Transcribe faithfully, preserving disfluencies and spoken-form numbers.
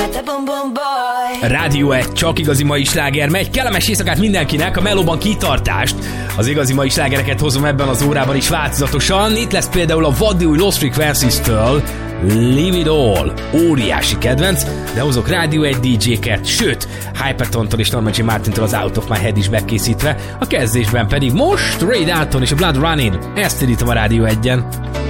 Rádió egy, csak igazi mai sláger megy. Kellemes éjszakát mindenkinek, a melóban kitartást. Az igazi mai slágereket hozom ebben az órában is változatosan. Itt lesz például a vaddi új Lost Frequencies-től Leave It All, óriási kedvenc, de hozok Rádió egy dé dzséket, sőt, Hypertontól és Norman J. Martintől az Out of My Head is bekészítve, a kezdésben pedig most Ray Dalton és a Blood Running. Ezt indítom a Rádió egyen.